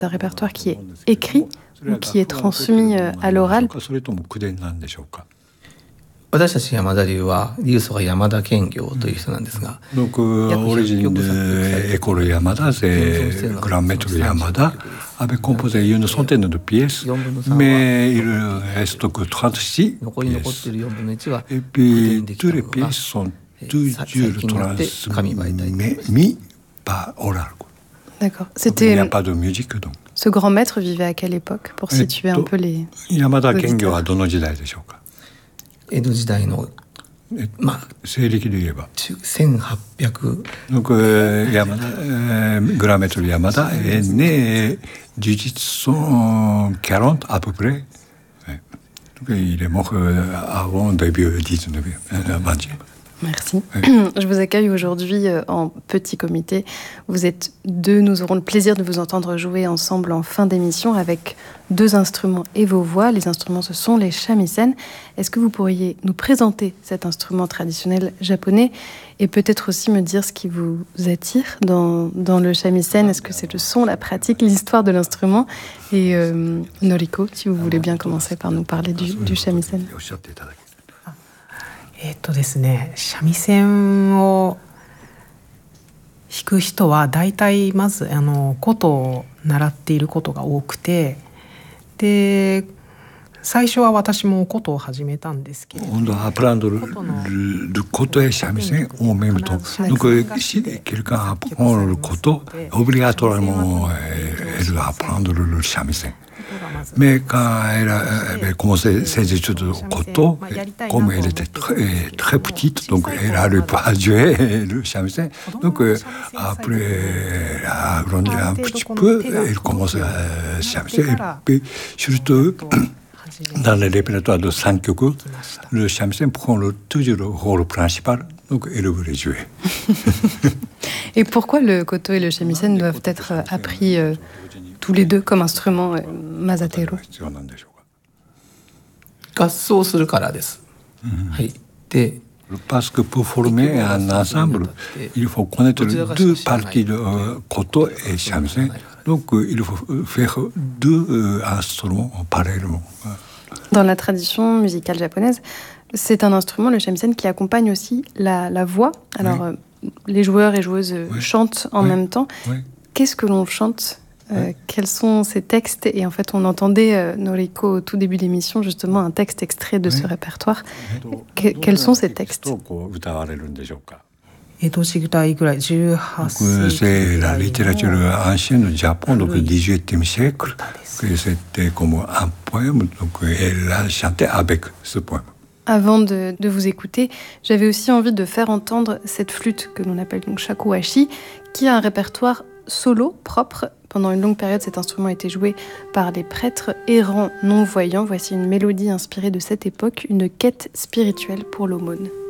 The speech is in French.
un répertoire qui est écrit ou qui est transmis à l'oral. 私たち山田流は流祖が山田賢行という人なんですが、 Donc origine de école Yamada, c'est grand maître Yamada, avait composé une centaine de pièces, mais il reste que 36 pièces. Et puis toutes les pièces sont toujours transmises par oral. D'accord. Il n'y a pas de musique donc. Ce grand maître vivait à quelle époque pour situer un peu les... Yamada Kengyoはどの時代でしょうか？ 江戸時代の西暦で言えば 1800 Donc grand maître Yamada est né 1840 à peu près. Donc, il est mort avant début 19e. Merci. Je vous accueille aujourd'hui en petit comité. Vous êtes deux. Nous aurons le plaisir de vous entendre jouer ensemble en fin d'émission avec deux instruments et vos voix. Les instruments, ce sont les shamisen. Est-ce que vous pourriez nous présenter cet instrument traditionnel japonais et peut-être aussi me dire ce qui vous attire dans le shamisen? Est-ce que c'est le son, la pratique, l'histoire de l'instrument? Et Noriko, si vous voulez bien commencer par nous parler du shamisen. ですね、三味線を弾く人は大体まず琴を習っていることが多くて、で最初は私も琴を始めたんですけれども、 On doit apprendre le koto et shamisen en même temps. Donc si quelqu'un apprend le koto, obligatoirement elle doit apprendre le shamisen. Mais quand elle avait commencé ses études de koto, comme elle était très petite, donc elle n'arrivait pas à jouer le shamisen. Donc après elle a grandi un petit peu, elle commence à shamisen. Et puis surtout dans le répertoire de Sankyoku, le shamisen prend toujours le rôle principal, donc elle voulait jouer. Et pourquoi le koto et le shamisen doivent être appris tous les deux comme instruments Mazatero? 合奏するからです。はい。で、 Parce que pour former un ensemble, il faut connaître deux parties de koto et shamisen. Donc il faut faire deux instruments parallèlement. Dans la tradition musicale japonaise, c'est un instrument, le shamisen, qui accompagne aussi la voix. Alors les joueurs et joueuses chantent en même temps. Qu'est-ce que l'on chante? Quels sont ces textes? Et en fait, on entendait, Noriko, au tout début de l'émission, justement, un texte extrait de ce répertoire. Quels sont ces textes? C'est la littérature ancienne du Japon, donc du XVIIIe siècle, que c'était comme un poème, donc elle a chanté avec ce poème. Avant de vous écouter, j'avais aussi envie de faire entendre cette flûte que l'on appelle donc shakuhachi, qui a un répertoire solo propre. Pendant une longue période, cet instrument a été joué par les prêtres errants non-voyants. Voici une mélodie inspirée de cette époque, une quête spirituelle pour l'aumône.